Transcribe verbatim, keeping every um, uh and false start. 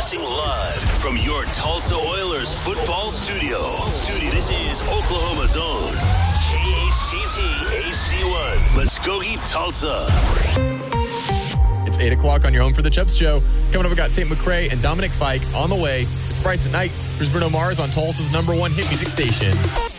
Broadcasting live from your Tulsa Oilers football studio. Studio. This is Oklahoma's own K H T T H C one, Muskogee, Tulsa. It's eight o'clock on your Home for the Chubbs show. Coming up, we got Tate McRae and Dominic Fike on the way. It's Bryce at Night. Here's Bruno Mars on Tulsa's number one hit music station.